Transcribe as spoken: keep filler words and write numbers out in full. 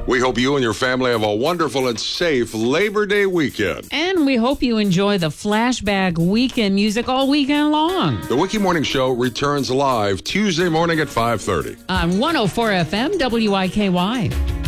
We hope you and your family have a wonderful and safe Labor Day weekend. And we hope you enjoy the Flashback Weekend music all weekend long. The Wiki Morning Show returns live Tuesday morning at five thirty. On one oh four F M W I K Y.